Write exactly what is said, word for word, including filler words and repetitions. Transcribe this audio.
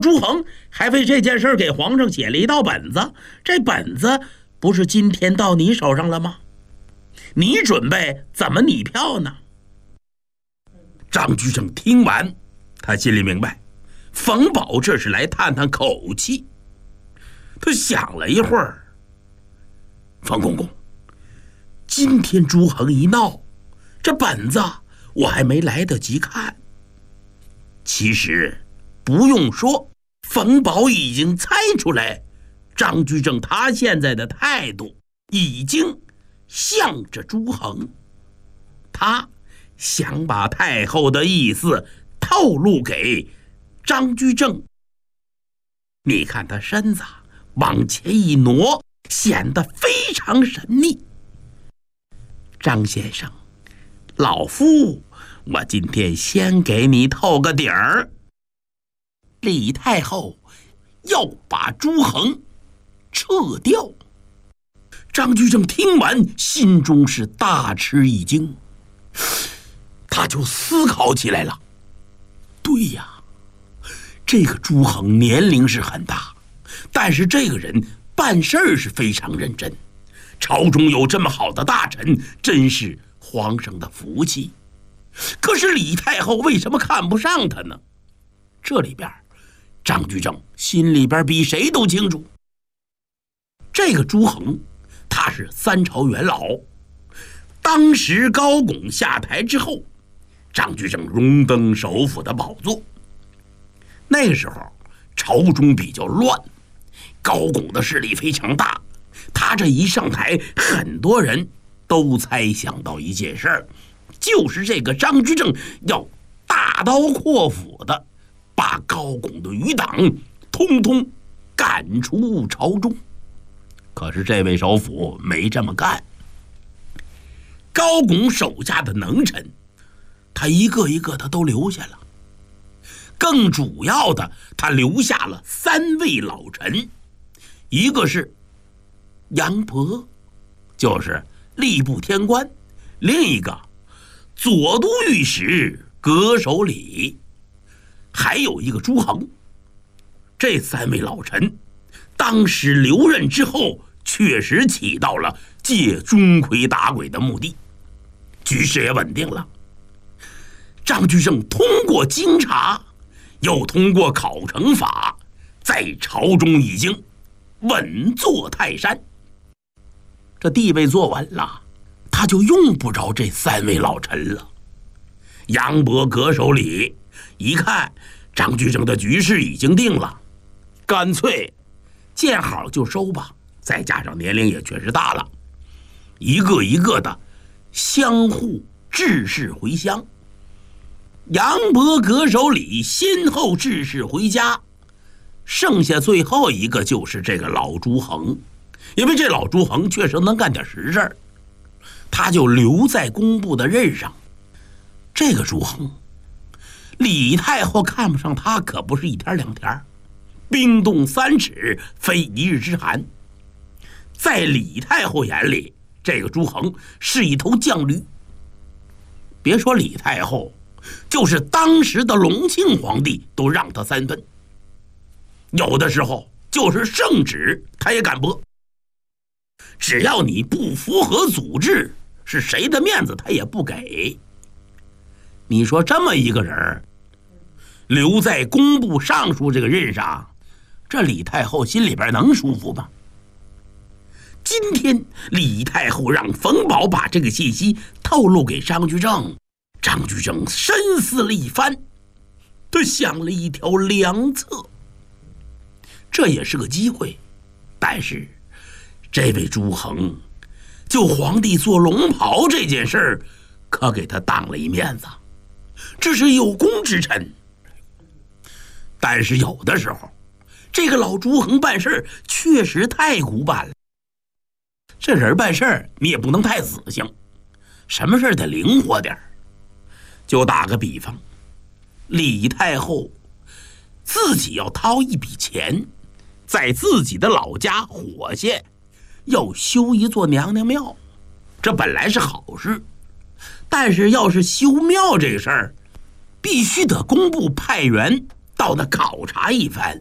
朱恒还为这件事给皇上写了一道本子，这本子不是今天到你手上了吗？你准备怎么拟票呢？张居正听完，他心里明白，冯保这是来探探口气。他想了一会儿，冯公公，今天朱恒一闹，这本子我还没来得及看。其实不用说，冯保已经猜出来，张居正他现在的态度已经向着朱恒，他想把太后的意思透露给张居正。你看他身子往前一挪，显得非常神秘。张先生，老夫我今天先给你透个底儿，李太后要把朱恒撤掉。张居正听完，心中是大吃一惊，他就思考起来了。对呀，这个朱恒年龄是很大，但是这个人办事儿是非常认真，朝中有这么好的大臣，真是皇上的福气。可是李太后为什么看不上他呢？这里边张居正心里边比谁都清楚。这个朱恒他是三朝元老，当时高拱下台之后，张居正荣登首辅的宝座。那个时候朝中比较乱，高拱的势力非常大，他这一上台，很多人都猜想到一件事儿，就是这个张居正要大刀阔斧的把高拱的余党通通赶出朝中。可是这位首辅没这么干，高拱手下的能臣他一个一个他都留下了，更主要的他留下了三位老臣，一个是杨伯，就是吏部天官，另一个左都御史葛守礼，还有一个朱恒。这三位老臣当时留任之后，确实起到了借钟馗打鬼的目的，局势也稳定了。张居正通过经查，又通过考成法，在朝中已经稳坐泰山。这地位坐稳了，他就用不着这三位老臣了。杨伯、葛守礼一看张居正的局势已经定了，干脆见好就收吧，再加上年龄也确实大了，一个一个的相互致仕回乡。杨伯、葛守礼先后致仕回家，剩下最后一个就是这个老朱恒。因为这老朱恒确实能干点实事，他就留在工部的任上。这个朱恒，李太后看不上他可不是一天两天，冰冻三尺非一日之寒。在李太后眼里，这个朱恒是一头犟驴。别说李太后，就是当时的隆庆皇帝都让他三分，有的时候就是圣旨他也敢驳。只要你不符合祖制，是谁的面子他也不给。你说这么一个人留在工部尚书这个任上，这李太后心里边能舒服吗？今天李太后让冯保把这个信息透露给张居正，张居正深思了一番，他想了一条良策。这也是个机会，但是这位朱恒就皇帝做龙袍这件事儿，可给他当了一面子，这是有功之臣。但是有的时候这个老朱恒办事确实太古板了，这人办事你也不能太死性，什么事得灵活点。就打个比方，李太后自己要掏一笔钱，在自己的老家火县要修一座娘娘庙，这本来是好事，但是要是修庙这事儿，必须得工部派员到那考察一番。